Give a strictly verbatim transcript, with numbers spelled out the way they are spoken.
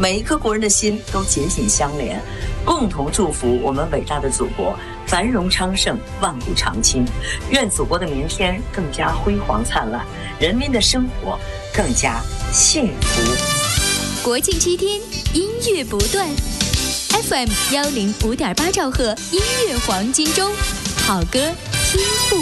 每一颗国人的心都紧紧相连，共同祝福我们伟大的祖国繁荣昌盛，万古长青。愿祖国的明天更加辉煌灿烂，人民的生活更加幸福。 国庆七天，音乐不断 ，F M 幺零五点八兆赫，音乐黄金周，好歌听不